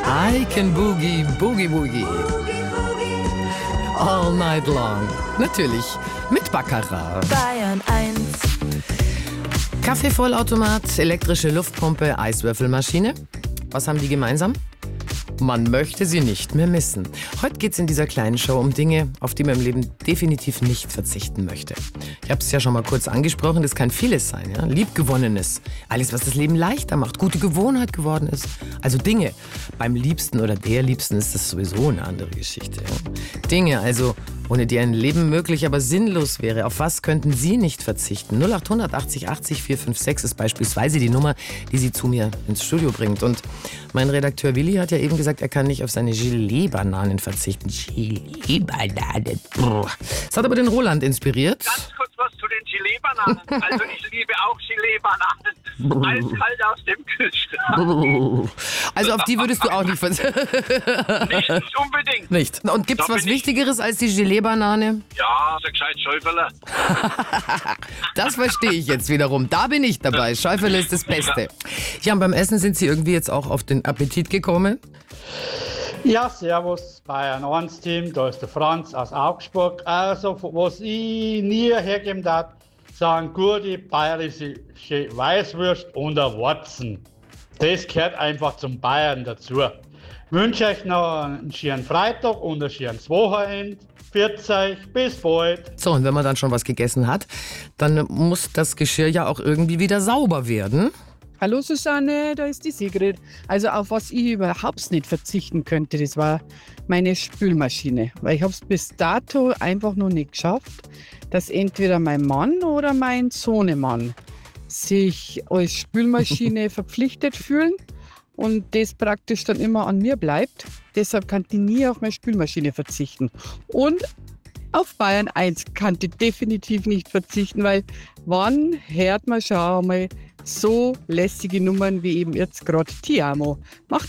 I can boogie, boogie, boogie. All night long. Natürlich mit Baccarat. Bayern 1. Kaffeevollautomat, elektrische Luftpumpe, Eiswürfelmaschine. Was haben die gemeinsam? Man möchte sie nicht mehr missen. Heute geht es in dieser kleinen Show um Dinge, auf die man im Leben definitiv nicht verzichten möchte. Ich habe es ja schon mal kurz angesprochen, das kann vieles sein. Ja? Liebgewonnenes, alles, was das Leben leichter macht, gute Gewohnheit geworden ist. Also Dinge. Beim Liebsten oder der Liebsten ist das sowieso eine andere Geschichte. Ja? Dinge, also ohne die ein Leben möglich, aber sinnlos wäre. Auf was könnten Sie nicht verzichten? 0800 80 80 456 ist beispielsweise die Nummer, die Sie zu mir ins Studio bringt. Und mein Redakteur Willi hat ja eben gesagt, er kann nicht auf seine Gelee-Bananen verzichten. Gelee-Bananen. Das hat aber den Roland inspiriert. Ganz kurz was zu den Gelee-Bananen. Also ich liebe auch Gelee-Bananen. Eiskalt aus dem Kühlschrank. Also auf die würdest du auch nicht verzichten. Nicht unbedingt. Nicht. Und gibt's was Wichtigeres als die Gelee-Banane? Ja, so gescheit Schäuferle. Das verstehe ich jetzt wiederum. Da bin ich dabei. Schäufele ist das Beste. Ja, und beim Essen sind Sie irgendwie jetzt auch auf den Appetit gekommen? Ja, servus, Bayern 1 Team, da ist der Franz aus Augsburg. Also, was ich nie hergeben darf, sind gute bayerische Weißwürst und ein Warzen. Das gehört einfach zum Bayern dazu. Ich wünsche euch noch einen schönen Freitag und ein schönes Wochenende. Pfiat euch, bis bald. So, und wenn man dann schon was gegessen hat, dann muss das Geschirr ja auch irgendwie wieder sauber werden. Hallo Susanne, da ist die Sigrid. Also auf was ich überhaupt nicht verzichten könnte, das war meine Spülmaschine. Weil ich habe es bis dato einfach noch nicht geschafft, dass entweder mein Mann oder mein Sohnemann sich als Spülmaschine verpflichtet fühlen und das praktisch dann immer an mir bleibt. Deshalb kann ich nie auf meine Spülmaschine verzichten. Und auf Bayern 1 kann ich definitiv nicht verzichten, weil wann hört man schon einmal so lässige Nummern wie eben jetzt gerade Ti amo. Macht